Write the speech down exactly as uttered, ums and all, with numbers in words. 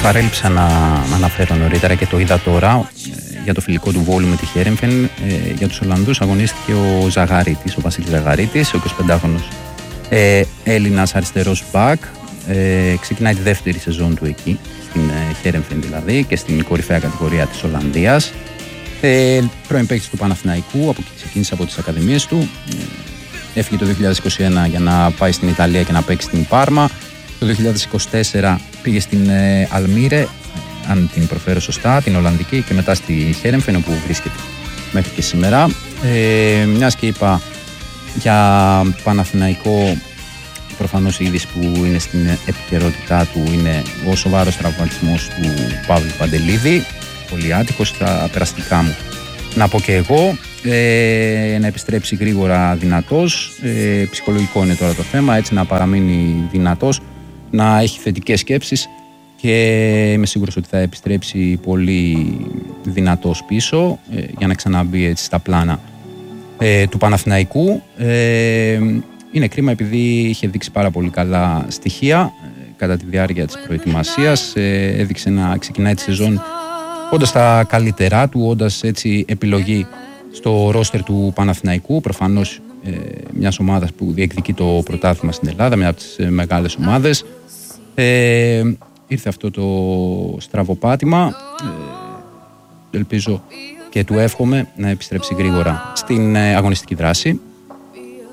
παρέλειψα να, να αναφέρω νωρίτερα και το είδα τώρα ε, για το φιλικό του Βόλου με τη Χέρεμφεν. Ε, για τους Ολλανδούς αγωνίστηκε ο Ζαγαρίτης, ο Βασίλης Ζαγαρίτης, ο εικοσιπεντάχρονος ε, Έλληνας αριστερός μπακ. Ε, ξεκινάει τη δεύτερη σεζόν του εκεί, στην ε, Χέρεμφεν δηλαδή, και στην κορυφαία κατηγορία της Ολλανδίας. Ε, πρώην παίκτης του Παναθηναϊκού, από εκεί ξεκίνησε από τις ακαδημίες του. Ε, έφυγε το δύο χιλιάδες είκοσι ένα για να πάει στην Ιταλία και να παίξει στην Πάρμα. Το δύο χιλιάδες είκοσι τέσσερα πήγε στην ε, Αλμύρε, αν την προφέρω σωστά, την Ολλανδική, και μετά στη Χέρεμφεν, όπου βρίσκεται μέχρι και σήμερα. Ε, μιας και είπα για Παναθηναϊκό, προφανώς η είδηση που είναι στην επικαιρότητά του είναι ο σοβαρός τραυματισμός του Παύλου Παντελίδη. Πολύ άτυχος στα περαστικά μου. Να πω και εγώ, ε, να επιστρέψει γρήγορα δυνατός. Ε, ψυχολογικό είναι τώρα το θέμα, έτσι να παραμείνει δυνατός, να έχει θετικές σκέψεις και είμαι σίγουρος ότι θα επιστρέψει πολύ δυνατός πίσω ε, για να ξαναμπεί έτσι στα πλάνα ε, του Παναθηναϊκού. Ε, είναι κρίμα επειδή είχε δείξει πάρα πολύ καλά στοιχεία ε, κατά τη διάρκεια της προετοιμασίας. Ε, έδειξε να ξεκινάει τη σεζόν όντας τα καλύτερά του, όντας έτσι επιλογή στο ρόστερ του Παναθηναϊκού, προφανώς ε, μιας ομάδας που διεκδικεί το πρωτάθλημα στην Ελλάδα, μια από τις ε, μεγάλες ομάδες. Ε, ήρθε αυτό το στραβοπάτημα, ε, ελπίζω και του εύχομαι να επιστρέψει γρήγορα στην ε, αγωνιστική δράση.